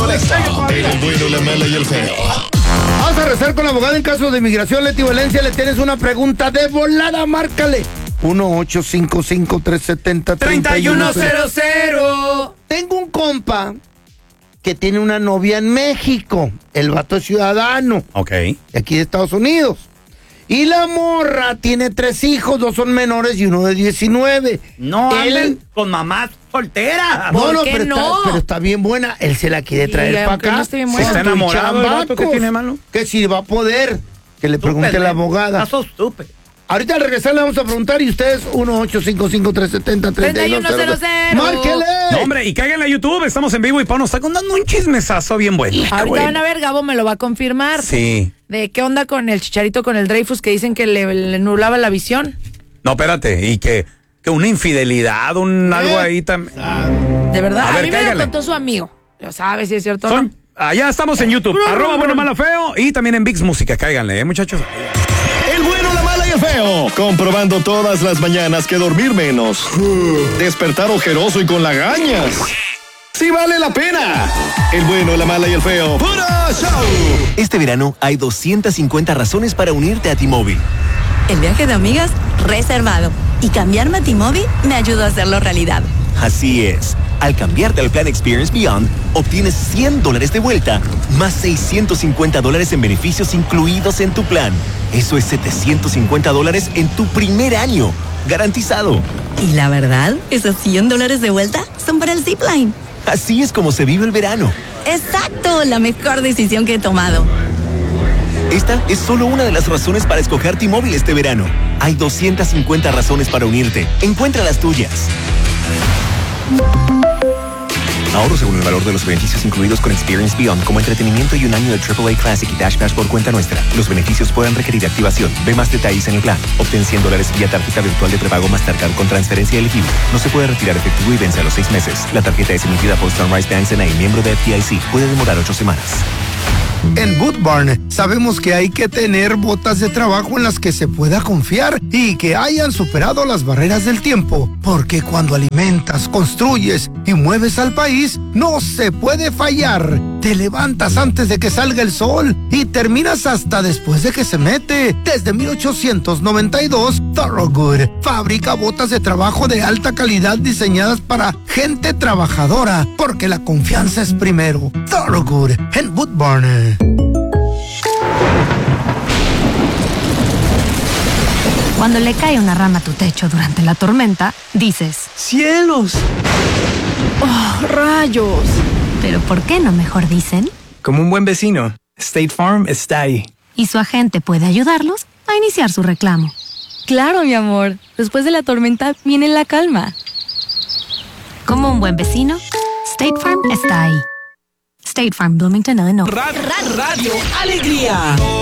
molesta. El bueno, la mala y el feo. Vamos a rezar con la abogada en casos de inmigración, Leti Valencia. Le tienes una pregunta de volada, márcale. 1-855-370-3100. Tengo un compa que tiene una novia en México. El vato es ciudadano. Ok. De aquí de Estados Unidos. Y la morra tiene 3 hijos, 2 son menores y 1 de 19. No anden con mamás solteras. No, ¿Por qué no? pero está bien buena. Él se la quiere traer para acá. No esté bien Si buena. está enamorado del vato, ¿qué tiene malo? Que si va a poder. Que le pregunte a la abogada. Eso es estúpido. Ahorita al regresar le vamos a preguntar y ustedes 1-855-370-3100. ¡Márquele! No, hombre, y cáiganle a YouTube, estamos en vivo y Pau nos está contando un chismesazo bien bueno. Ahorita van a ver, Gabo me lo va a confirmar. Sí. De qué onda con el Chicharito, con el Dreyfus, que dicen que le nublaba la visión. No, espérate, y que una infidelidad, algo ahí también. De verdad, A ver, mí me cáigale. lo contó su amigo. Lo sabe si es cierto o no. Allá estamos en YouTube, @bueno, malo, feo, y también en VIX Música, cáiganle, muchachos. El bueno, la mala y el feo. Comprobando todas las mañanas que dormir menos. Despertar ojeroso y con lagañas. ¡Sí vale la pena! El bueno, la mala y el feo. ¡Puro show! Este verano hay 250 razones para unirte a T-Mobile. El viaje de amigas, reservado. Y cambiarme a T-Mobile me ayudó a hacerlo realidad. Así es. Al cambiarte al plan Experience Beyond, obtienes $100 de vuelta, más $650 en beneficios incluidos en tu plan. Eso es $750 en tu primer año. Garantizado. Y la verdad, esos $100 de vuelta son para el Zipline. Así es como se vive el verano. ¡Exacto! La mejor decisión que he tomado. Esta es solo una de las razones para escoger T-Mobile este verano. Hay 250 razones para unirte. Encuentra las tuyas. Ahorro según el valor de los beneficios incluidos con Experience Beyond, como entretenimiento y un año de AAA Classic y Dash Pass por cuenta nuestra. Los beneficios pueden requerir activación. Ve más detalles en el plan. Obtén $100 vía tarjeta virtual de prepago Mastercard con transferencia elegible. No se puede retirar efectivo y vence a los 6 meses. La tarjeta es emitida por Sunrise Bank N.A., miembro de FDIC. Puede demorar 8 semanas. En Boot Barn sabemos que hay que tener botas de trabajo en las que se pueda confiar y que hayan superado las barreras del tiempo, porque cuando alimentas, construyes y mueves al país, no se puede fallar. Te levantas antes de que salga el sol y terminas hasta después de que se mete. Desde 1892, Thorogood fabrica botas de trabajo de alta calidad diseñadas para gente trabajadora, porque la confianza es primero. Thorogood en Boot Barn. Cuando le cae una rama a tu techo durante la tormenta, dices: ¡Cielos! ¡Oh, rayos! Pero ¿por qué no mejor dicen? Como un buen vecino, State Farm está ahí. Y su agente puede ayudarlos a iniciar su reclamo. Claro, mi amor. Después de la tormenta viene la calma. Como un buen vecino, State Farm está ahí. State Farm, Bloomington, Illinois. Radio Alegría.